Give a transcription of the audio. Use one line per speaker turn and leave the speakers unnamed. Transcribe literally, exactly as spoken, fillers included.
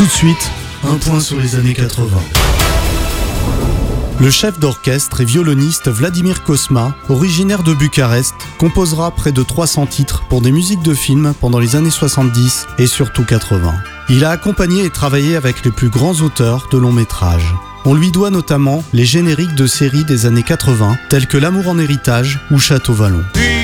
Tout de suite, un point sur les années quatre-vingts. Le chef d'orchestre et violoniste Vladimir Cosma, originaire de Bucarest, composera près de trois cents titres pour des musiques de films pendant les années soixante-dix et surtout quatre-vingts. Il a accompagné et travaillé avec les plus grands auteurs de longs métrages. On lui doit notamment les génériques de séries des années quatre-vingts tels que L'amour en héritage ou Château Vallon.